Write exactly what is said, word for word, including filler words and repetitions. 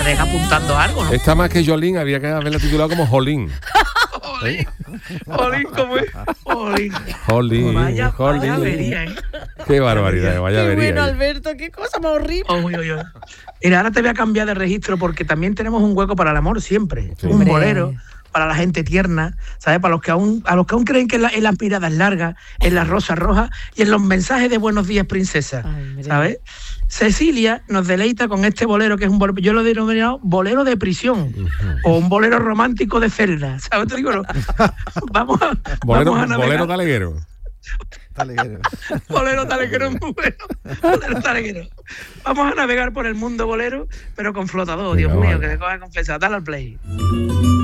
estaréis apuntando algo, ¿no? Esta más que Jolín, había que haberla titulado como Jolín. Jolín, Jolín, ¿cómo es? Jolín. Jolín, Vaya, Jolín. vaya avería, ¿eh? Qué barbaridad, vaya Qué avería. bueno, Alberto, qué cosa más horrible. Uy, uy, uy. Mira, ahora te voy a cambiar de registro porque también tenemos un hueco para el amor siempre. Sí. Un Hombre. bolero para la gente tierna, ¿sabes? Para los que aún, a los que aún creen que en, la, en las miradas largas, en las rosas rojas y en los mensajes de buenos días, princesa, Ay, mira. ¿sabes? Cecilia nos deleita con este bolero que es un bolero, yo lo he denominado bolero de prisión o un bolero romántico de celda, ¿sabes? Te digo, no. Vamos a, Bolero, vamos a navegar. bolero taleguero. Taleguero. Bolero taleguero es muy bueno. Bolero taleguero. Vamos a navegar por el mundo bolero, pero con flotador. Dios Venga, mío, vale. que me coja confesar. Dale al play.